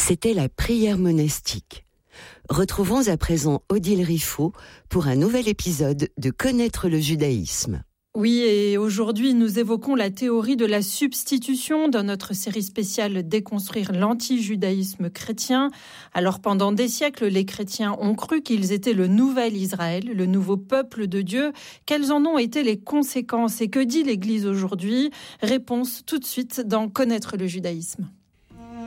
C'était la prière monastique. Retrouvons à présent Odile Riffaut pour un nouvel épisode de Connaître le judaïsme. Oui, et aujourd'hui, nous évoquons la théorie de la substitution dans notre série spéciale Déconstruire l'anti-judaïsme chrétien. Alors, pendant des siècles, les chrétiens ont cru qu'ils étaient le nouvel Israël, le nouveau peuple de Dieu. Quelles en ont été les conséquences et que dit l'Église aujourd'hui ? Réponse tout de suite dans Connaître le judaïsme.